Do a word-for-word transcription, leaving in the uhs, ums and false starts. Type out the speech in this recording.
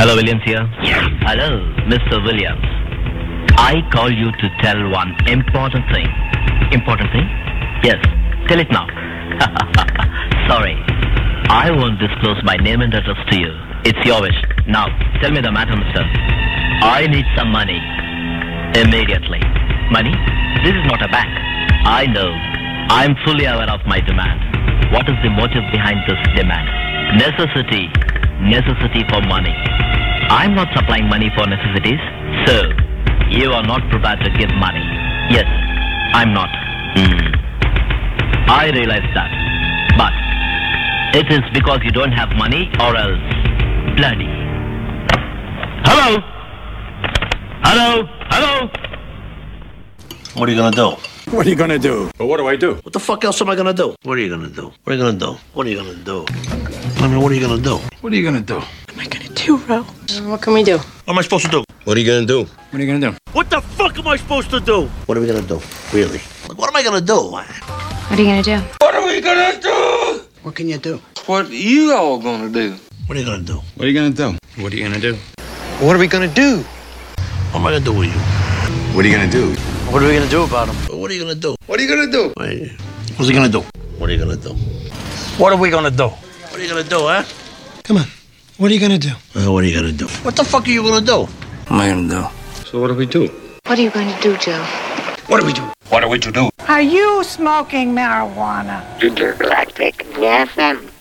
Hello, Williams here. Hello, Mister Williams. I call you to tell one important thing. Important thing? Yes. Tell it now. Sorry. I won't disclose my name and address to you. It's your wish. Now, tell me the matter, mister. I need some money. Immediately. Money? This is not a bank. I know. I'm fully aware of my demand. What is the motive behind this demand? Necessity. Necessity for money. I'm not supplying money for necessities. So, you are not prepared to give money. Yes, I'm not. Hmm. I realize that. But, it is because you don't have money or else bloody. Hello? Hello? Hello? What are you gonna do? What are you gonna do? But what do I do? What the fuck else am I gonna do? What are you gonna do? What are you gonna do? What are you gonna do? I mean, what are you gonna do? What are you gonna do? What am I gonna do, Ro? What can we do? What am I supposed to do? What are you gonna do? What are you gonna do? What the fuck am I supposed to do? What are we gonna do? Really? Like, what am I gonna do? What are you gonna do? What are we gonna do? What can you do? What you all gonna do? What are you gonna do? What are you gonna do? What are you gonna do? What are we gonna do? What am I gonna do with you? What are you gonna do? What are we gonna do about him? What are you gonna do? What are you gonna do? Wait, what's he gonna do? What are you gonna do? What are we gonna do? What are you gonna do, huh? Come on. What are you gonna do? Uh, what are you gonna do? What the fuck are you gonna do? What am I gonna do? So what do we do? What are you going to do, Joe? What do we do? What are we to do? Are you smoking marijuana? Intergalactic F M.